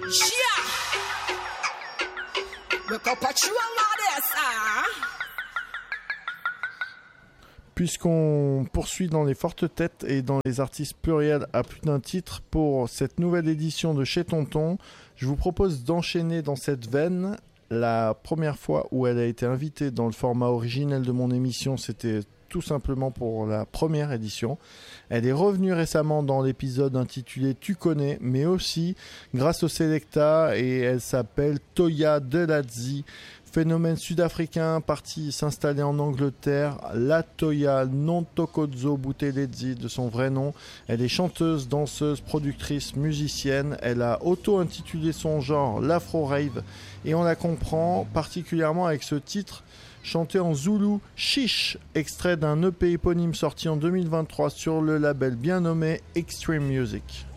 Puisqu'on poursuit dans les fortes têtes et dans les artistes pluriels à plus d'un titre pour cette nouvelle édition de Chez Tonton, je vous propose d'enchaîner dans cette veine. La première fois où elle a été invitée dans le format originel de mon émission, c'était tout simplement pour la première édition. Elle est revenue récemment dans l'épisode intitulé Tu connais, mais aussi grâce au Selecta, et elle s'appelle Toya Deladzi. Phénomène sud-africain parti s'installer en Angleterre, Latoya Nontokozo Buthelezi de son vrai nom. Elle est chanteuse, danseuse, productrice, musicienne. Elle a auto-intitulé son genre l'Afro-Rave et on la comprend particulièrement avec ce titre chanté en zoulou, Chiche, extrait d'un EP éponyme sorti en 2023 sur le label bien nommé Extreme Music.